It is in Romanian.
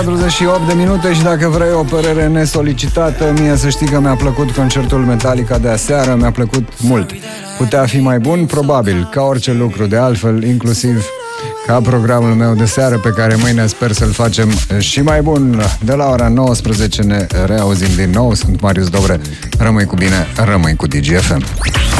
48 de minute și dacă vrei o părere nesolicitată, mie să știi că mi-a plăcut concertul Metallica de aseară, mi-a plăcut mult. Putea fi mai bun? Probabil, ca orice lucru de altfel, inclusiv ca programul meu de seară pe care mâine sper să-l facem și mai bun. De la ora 19 ne reauzim din nou. Sunt Marius Dobre. Rămâi cu bine, rămâi cu DGFM.